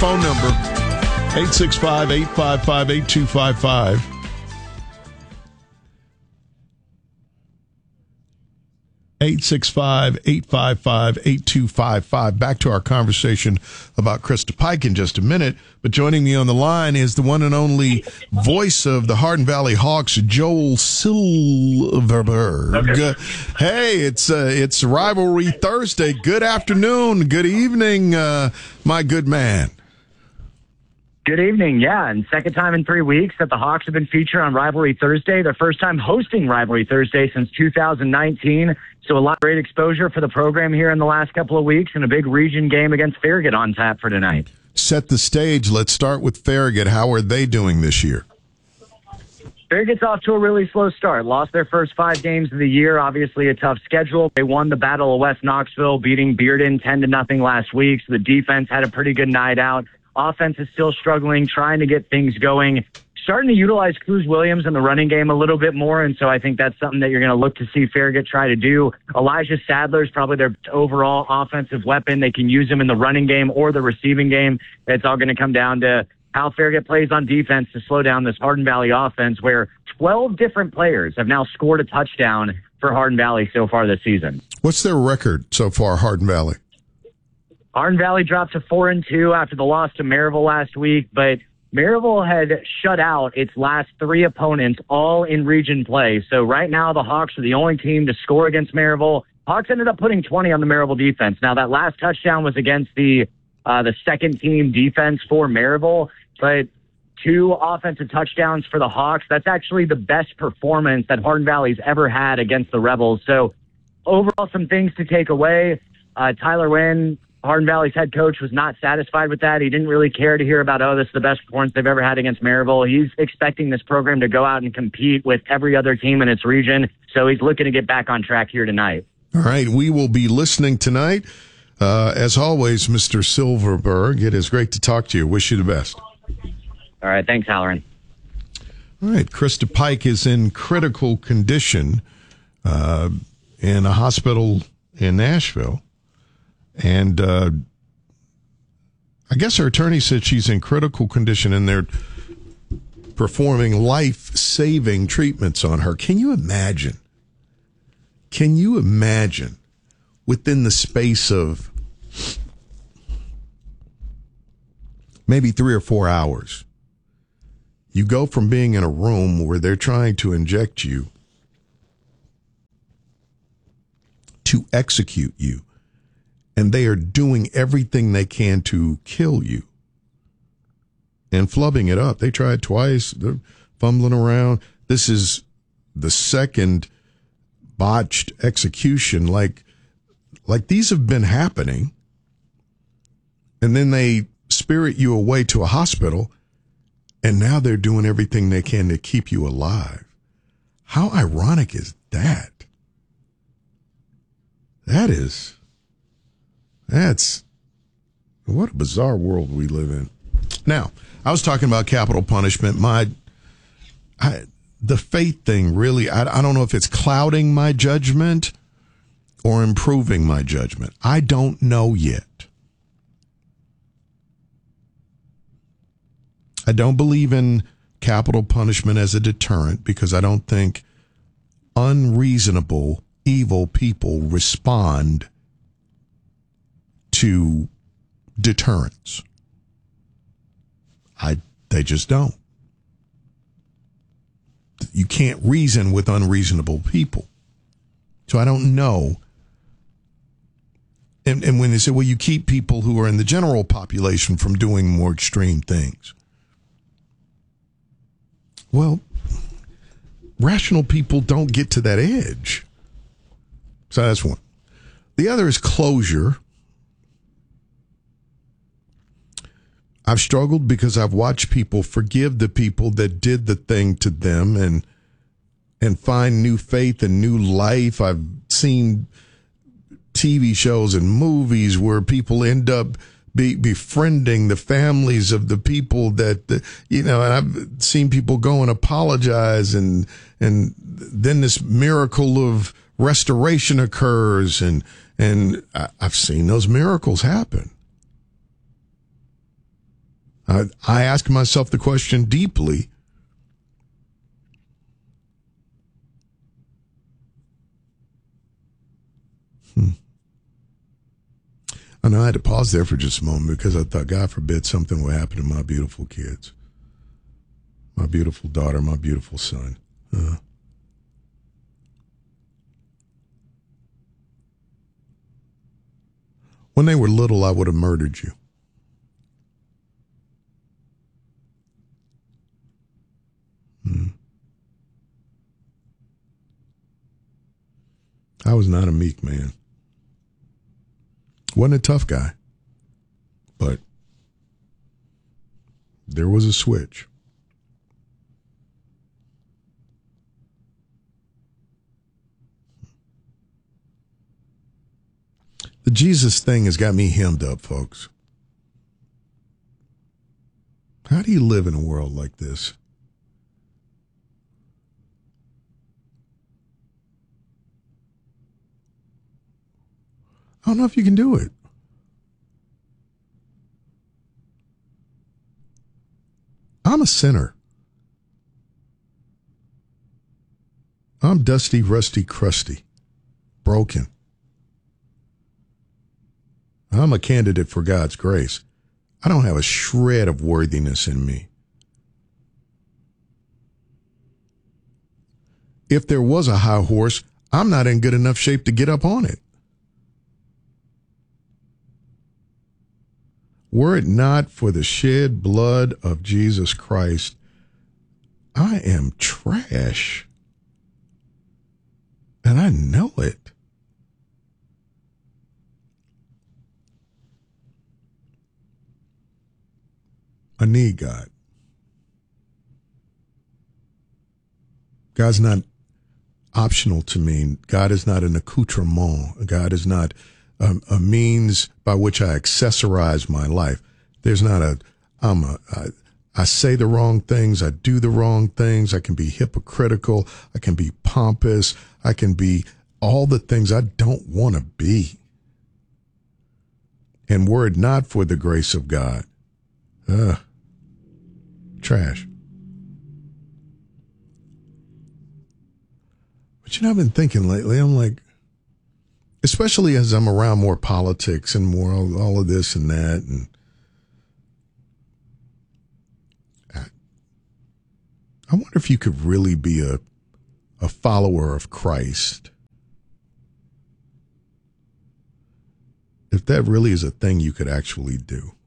phone number, 865-855-8255. 865-855-8255. Back to our conversation about Krista Pike in just a minute. But joining me on the line is the one and only voice of the Hardin Valley Hawks, Joel Silverberg. Okay. Hey, it's Rivalry Thursday. Good afternoon. Good evening, my good man. Good evening. Yeah, and second time in 3 weeks that the Hawks have been featured on Rivalry Thursday. Their first time hosting Rivalry Thursday since 2019. So a lot of great exposure for the program here in the last couple of weeks, and a big region game against Farragut on tap for tonight. Set the stage. Let's start with Farragut. How are they doing this year? Farragut's off to a really slow start. Lost their first 5 games of the year. Obviously a tough schedule. They won the Battle of West Knoxville, beating Bearden 10-0 last week. So the defense had a pretty good night out. Offense is still struggling, trying to get things going. Starting to utilize Cruz Williams in the running game a little bit more, and so I think that's something that you're going to look to see Farragut try to do. Elijah Sadler is probably their overall offensive weapon. They can use him in the running game or the receiving game. It's all going to come down to how Farragut plays on defense to slow down this Hardin Valley offense, where 12 different players have now scored a touchdown for Hardin Valley so far this season. What's their record so far, Hardin Valley? Hardin Valley dropped to 4-2 after the loss to Maryville last week, but Maryville had shut out its last 3 opponents, all in region play. So right now the Hawks are the only team to score against Maryville. Hawks ended up putting 20 on the Maryville defense. Now that last touchdown was against the second team defense for Maryville, but 2 offensive touchdowns for the Hawks. That's actually the best performance that Hardin Valley's ever had against the Rebels. So overall, some things to take away. Tyler Wynn, Hardin Valley's head coach, was not satisfied with that. He didn't really care to hear about, this is the best performance they've ever had against Maryville. He's expecting this program to go out and compete with every other team in its region, so he's looking to get back on track here tonight. All right, we will be listening tonight. As always, Mr. Silverberg, it is great to talk to you. Wish you the best. All right, thanks, Halloran. All right, Krista Pike is in critical condition in a hospital in Nashville. And I guess her attorney said she's in critical condition and they're performing life-saving treatments on her. Can you imagine? Within the space of maybe 3 or 4 hours, you go from being in a room where they're trying to inject you to execute you. And they are doing everything they can to kill you and flubbing it up. They tried twice. They're fumbling around. This is the second botched execution. Like these have been happening. And then they spirit you away to a hospital. And now they're doing everything they can to keep you alive. How ironic is that? That's what a bizarre world we live in. Now, I was talking about capital punishment. The faith thing really, I don't know if it's clouding my judgment or improving my judgment. I don't know yet. I don't believe in capital punishment as a deterrent because I don't think unreasonable, evil people respond to deterrence. They just don't. You can't reason with unreasonable people. So I don't know. And when they say, well, you keep people who are in the general population from doing more extreme things. Well, rational people don't get to that edge. So that's one. The other is closure. I've struggled because I've watched people forgive the people that did the thing to them and find new faith and new life. I've seen TV shows and movies where people end up befriending the families of the people that, and I've seen people go and apologize and then this miracle of restoration occurs and I've seen those miracles happen. I ask myself the question deeply. I know I had to pause there for just a moment because I thought, God forbid something would happen to my beautiful kids, my beautiful daughter, my beautiful son. When they were little, I would have murdered you. I was not a meek man. Wasn't a tough guy. But there was a switch. The Jesus thing has got me hemmed up, folks. How do you live in a world like this? I don't know if you can do it. I'm a sinner. I'm dusty, rusty, crusty, broken. I'm a candidate for God's grace. I don't have a shred of worthiness in me. If there was a high horse, I'm not in good enough shape to get up on it. Were it not for the shed blood of Jesus Christ, I am trash. And I know it. I need God. God's not optional to me. God is not an accoutrement. God is not a means by which I accessorize my life. There's not I say the wrong things. I do the wrong things. I can be hypocritical. I can be pompous. I can be all the things I don't want to be. And were it not for the grace of God, trash. But you know, I've been thinking lately, I'm like, especially as I'm around more politics and more all of this and that, and I wonder if you could really be a follower of Christ. If that really is a thing you could actually do.